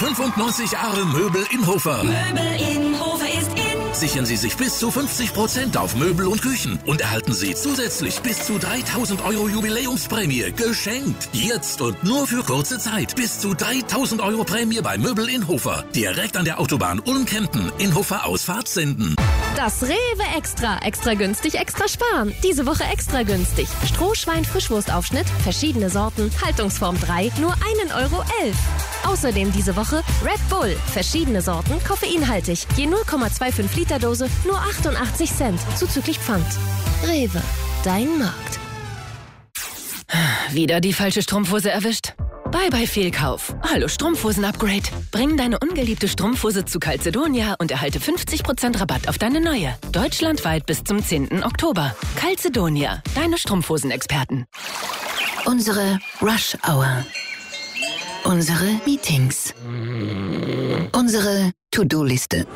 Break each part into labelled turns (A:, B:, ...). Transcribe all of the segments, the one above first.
A: 95 Jahre Möbel in Hofer.
B: Möbel in Hofer ist in.
A: Sichern Sie sich bis zu 50% auf Möbel und Küchen und erhalten Sie zusätzlich bis zu 3.000 € Jubiläumsprämie geschenkt. Jetzt und nur für kurze Zeit. Bis zu 3.000 € Prämie bei Möbel in Hofer. Direkt an der Autobahn Ulm-Kempen in Hofer Ausfahrt Senden.
C: Das Rewe Extra. Extra günstig, extra sparen. Diese Woche extra günstig. Strohschwein-Frischwurstaufschnitt, verschiedene Sorten, Haltungsform 3, nur 1,11 €. Außerdem diese Woche Red Bull, verschiedene Sorten, koffeinhaltig. Je 0,25 Liter Dose, nur 88 Cent, zuzüglich Pfand. Rewe, dein Markt.
D: Wieder die falsche Strumpfhose erwischt? Bye bye Fehlkauf. Hallo Strumpfhosen-Upgrade. Bring deine ungeliebte Strumpfhose zu Calzedonia und erhalte 50% Rabatt auf deine neue. Deutschlandweit bis zum 10. Oktober. Calzedonia, deine Strumpfhosen-Experten. Unsere Rush Hour. Unsere Meetings. Unsere To-Do-Liste.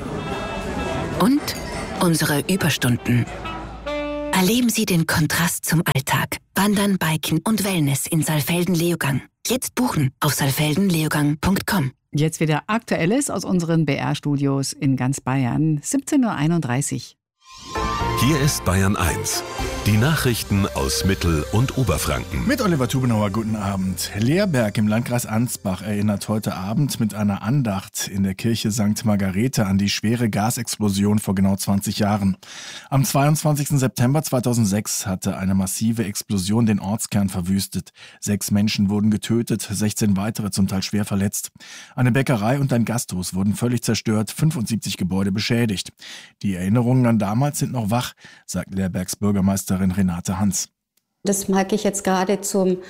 D: Und unsere Überstunden. Erleben Sie den Kontrast zum Alltag. Wandern, Biken und Wellness in Saalfelden-Leogang. Jetzt buchen auf saalfeldenleogang.com.
E: Jetzt wieder Aktuelles aus unseren BR-Studios in ganz Bayern. 17:31 Uhr.
F: Hier ist Bayern 1. Die Nachrichten aus Mittel- und Oberfranken.
G: Mit Oliver Tubenauer, guten Abend. Leerberg im Landkreis Ansbach erinnert heute Abend mit einer Andacht in der Kirche St. Margarete an die schwere Gasexplosion vor genau 20 Jahren. Am 22. September 2006 hatte eine massive Explosion den Ortskern verwüstet. 6 Menschen wurden getötet, 16 weitere zum Teil schwer verletzt. Eine Bäckerei und ein Gasthaus wurden völlig zerstört, 75 Gebäude beschädigt. Die Erinnerungen an damals sind noch wach, sagt Leerbergs Bürgermeisterin Renate Hans.
H: Das mag ich jetzt gerade zum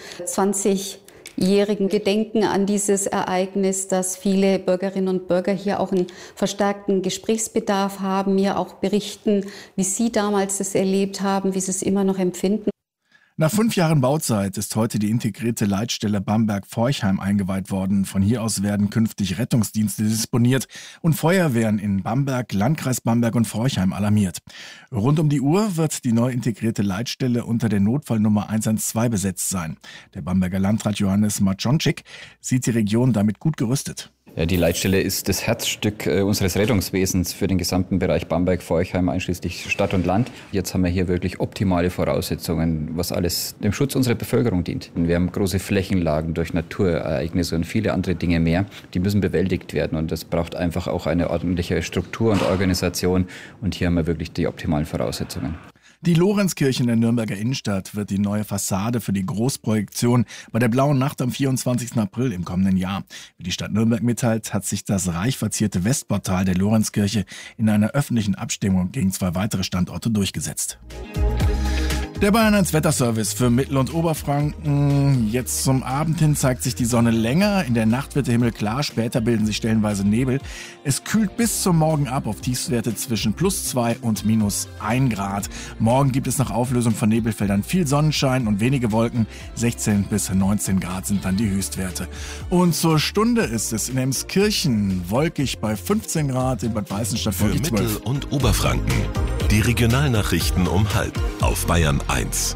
H: 20-jährigen Gedenken an dieses Ereignis, dass viele Bürgerinnen und Bürger hier auch einen verstärkten Gesprächsbedarf haben, mir auch berichten, wie sie damals das erlebt haben, wie sie es immer noch empfinden.
G: Nach 5 Jahren Bauzeit ist heute die integrierte Leitstelle Bamberg-Forchheim eingeweiht worden. Von hier aus werden künftig Rettungsdienste disponiert und Feuerwehren in Bamberg, Landkreis Bamberg und Forchheim alarmiert. Rund um die Uhr wird die neu integrierte Leitstelle unter der Notfallnummer 112 besetzt sein. Der Bamberger Landrat Johannes Maczonczyk sieht die Region damit gut gerüstet.
I: Ja, die Leitstelle ist das Herzstück unseres Rettungswesens für den gesamten Bereich Bamberg-Forchheim, einschließlich Stadt und Land. Jetzt haben wir hier wirklich optimale Voraussetzungen, was alles dem Schutz unserer Bevölkerung dient. Wir haben große Flächenlagen durch Naturereignisse und viele andere Dinge mehr. Die müssen bewältigt werden und das braucht einfach auch eine ordentliche Struktur und Organisation. Und hier haben wir wirklich die optimalen Voraussetzungen.
G: Die Lorenzkirche in der Nürnberger Innenstadt wird die neue Fassade für die Großprojektion bei der Blauen Nacht am 24. April im kommenden Jahr. Wie die Stadt Nürnberg mitteilt, hat sich das reich verzierte Westportal der Lorenzkirche in einer öffentlichen Abstimmung gegen 2 weitere Standorte durchgesetzt. Der Bayern 1 Wetterservice für Mittel- und Oberfranken. Jetzt zum Abend hin zeigt sich die Sonne länger. In der Nacht wird der Himmel klar, später bilden sich stellenweise Nebel. Es kühlt bis zum Morgen ab auf Tiefstwerte zwischen +2 und -1 Grad. Morgen gibt es nach Auflösung von Nebelfeldern viel Sonnenschein und wenige Wolken. 16 bis 19 Grad sind dann die Höchstwerte. Und zur Stunde ist es in Emskirchen wolkig bei 15 Grad, in Bad Weißenstadt
F: für
G: wolkig 12.
F: Mittel- und Oberfranken. Die Regionalnachrichten um 12:30 auf Bayern 1.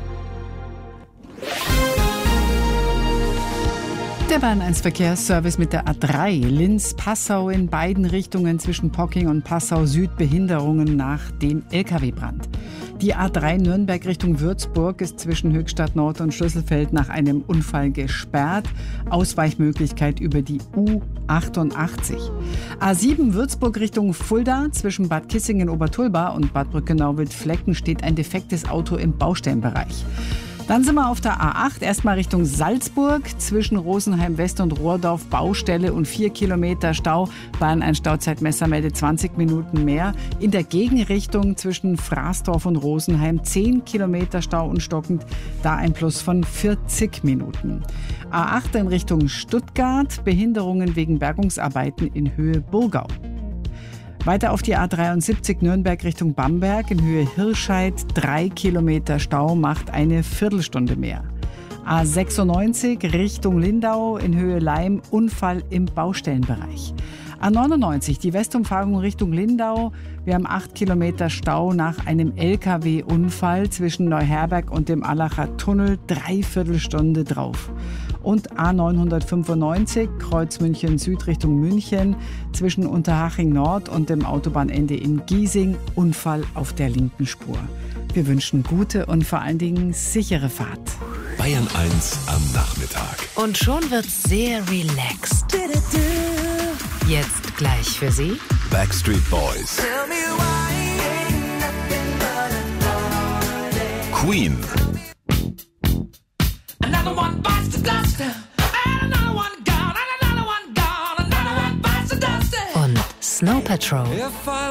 E: Der Bayern 1 Verkehrsservice mit der A3 Linz-Passau in beiden Richtungen zwischen Pocking und Passau Süd Behinderungen nach dem LKW-Brand. Die A3 Nürnberg Richtung Würzburg ist zwischen Höchstadt Nord und Schlüsselfeld nach einem Unfall gesperrt. Ausweichmöglichkeit über die U88. A7 Würzburg Richtung Fulda zwischen Bad Kissingen-Obertulba und Bad Brückenau-Wildflecken steht ein defektes Auto im Baustellenbereich. Dann sind wir auf der A8, erstmal Richtung Salzburg, zwischen Rosenheim West und Rohrdorf Baustelle und 4 Kilometer Stau. Bayern 1 Stauzeitmesser meldet 20 Minuten mehr. In der Gegenrichtung zwischen Fraßdorf und Rosenheim 10 Kilometer Stau und stockend, da ein Plus von 40 Minuten. A8 in Richtung Stuttgart, Behinderungen wegen Bergungsarbeiten in Höhe Burgau. Weiter auf die A73 Nürnberg Richtung Bamberg in Höhe Hirscheid. 3 Kilometer Stau macht eine Viertelstunde mehr. A96 Richtung Lindau in Höhe Leim, Unfall im Baustellenbereich. A99, die Westumfahrung Richtung Lindau. Wir haben 8 Kilometer Stau nach einem LKW-Unfall zwischen Neuherberg und dem Allacher Tunnel. 3/4 Stunde drauf. Und A995, Kreuz München Süd Richtung München, zwischen Unterhaching Nord und dem Autobahnende in Giesing. Unfall auf der linken Spur. Wir wünschen gute und vor allen Dingen sichere Fahrt.
F: Bayern 1 am Nachmittag.
D: Und schon wird's sehr relaxed. Jetzt gleich für Sie
F: Backstreet Boys. Queen.
D: und Snow Patrol.